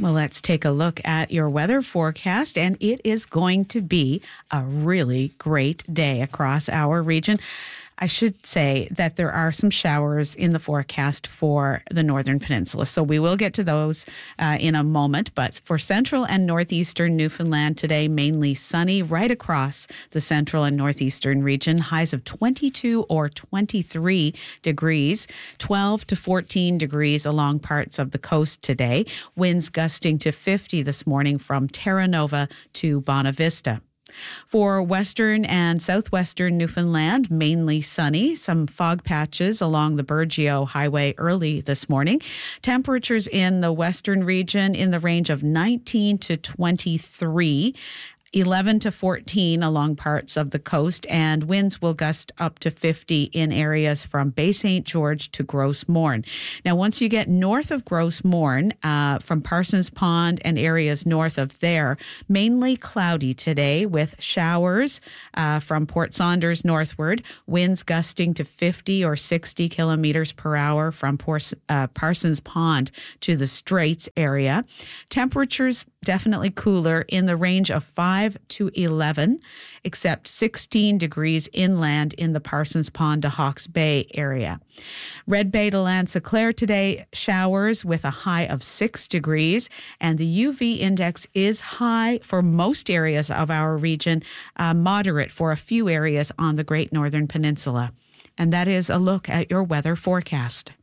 Well, let's take a look at your weather forecast, and it is going to be a really great day across our region. I should say that there are some showers in the forecast for the Northern Peninsula, so we will get to those in a moment. But for central and northeastern Newfoundland today, mainly sunny right across the central and northeastern region. Highs of 22 or 23 degrees, 12 to 14 degrees along parts of the coast today. Winds gusting to 50 this morning from Terra Nova to Bonavista. For western and southwestern Newfoundland, mainly sunny, some fog patches along the Burgeo Highway early this morning. Temperatures in the western region in the range of 19 to 23. 11 to 14 along parts of the coast, and winds will gust up to 50 in areas from Bay St. George to Gros Morne. Now, once you get north of Gros Morne, from Parsons Pond and areas north of there, mainly cloudy today with showers from Port Saunders northward, winds gusting to 50 or 60 kilometers per hour from Parsons Pond to the Straits area. Temperatures definitely cooler in the range of 5 to 11, except 16 degrees inland in the Parsons Pond to Hawke's Bay area. Red Bay to Lanse-Claire today, showers with a high of 6 degrees, and the UV index is high for most areas of our region, moderate for a few areas on the Great Northern Peninsula. And that is a look at your weather forecast.